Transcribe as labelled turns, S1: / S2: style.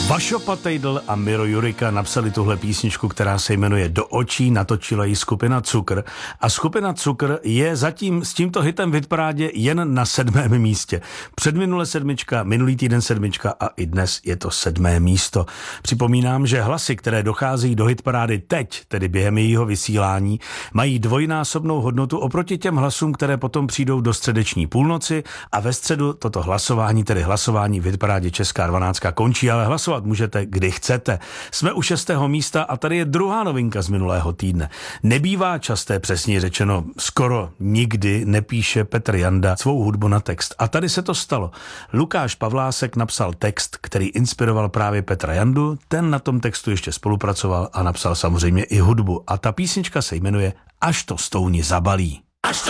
S1: Vašo Patejdl a Miro Jurika napsali tuhle písničku, která se jmenuje Do očí, natočila ji skupina Cukr. A skupina Cukr je zatím s tímto hitem v hitparádě jen na 7. místě. Předminule 7, minulý týden 7 a i dnes je to 7. místo. Připomínám, že hlasy, které docházejí do hitparády teď, tedy během jejího vysílání, mají dvojnásobnou hodnotu oproti těm hlasům, které potom přijdou do středeční půlnoci a ve středu toto hlasování, tedy hlasování v hitparádě Česká 12 končí, ale hlasovat můžete, kdy chcete. Jsme u 6. místa a tady je druhá novinka z minulého týdne. Nebývá časté, přesně řečeno, skoro nikdy nepíše Petr Janda svou hudbu na text. A tady se to stalo. Lukáš Pavlásek napsal text, který inspiroval právě Petra Jandu, ten na tom textu ještě spolupracoval a napsal samozřejmě i hudbu. A ta písnička se jmenuje Až to stouni zabalí.